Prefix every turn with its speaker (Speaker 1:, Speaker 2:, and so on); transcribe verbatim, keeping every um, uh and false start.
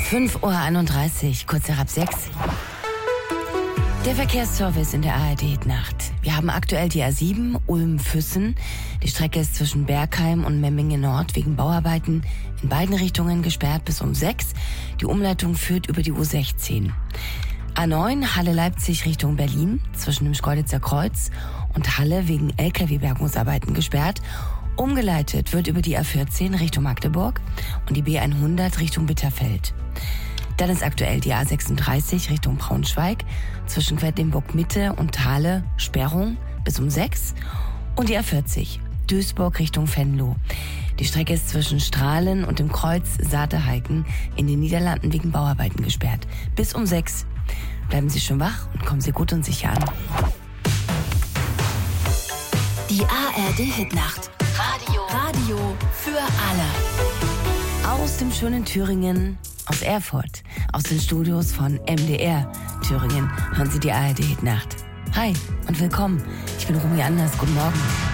Speaker 1: fünf Uhr einunddreißig, kurz nach halb sechs. Der Verkehrsservice in der A R D-Nacht. Wir haben aktuell die A sieben Ulm-Füssen. Die Strecke ist zwischen Bergheim und Memmingen Nord wegen Bauarbeiten in beiden Richtungen gesperrt bis um sechs. Die Umleitung führt über die U sechzehn. A neun Halle-Leipzig Richtung Berlin zwischen dem Schkeuditzer Kreuz und Halle wegen L K W-Bergungsarbeiten gesperrt. Umgeleitet wird über die A vierzehn Richtung Magdeburg und die B hundert Richtung Bitterfeld. Dann ist aktuell die A sechsunddreißig Richtung Braunschweig zwischen Quedlinburg Mitte und Thale Sperrung bis um sechs und die A vierzig Duisburg Richtung Venlo. Die Strecke ist zwischen Strahlen und dem Kreuz Saate-Heiken in den Niederlanden wegen Bauarbeiten gesperrt bis um sechs. Bleiben Sie schon wach und kommen Sie gut und sicher an.
Speaker 2: Die A R D-Hitnacht. Radio. Radio für alle.
Speaker 1: Aus dem schönen Thüringen, aus Erfurt, aus den Studios von M D R Thüringen hören Sie die A R D-Hitnacht. Hi und willkommen. Ich bin Romy Anders. Guten Morgen.